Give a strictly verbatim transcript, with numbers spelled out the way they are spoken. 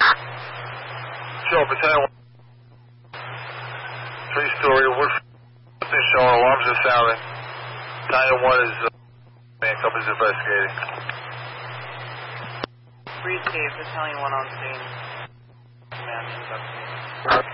Show Battalion one. Three-story wood show. Alarms are sounding. Battalion one is, uh, man, company's investigating. Breeze Cave, Battalion one on scene. Command investigating.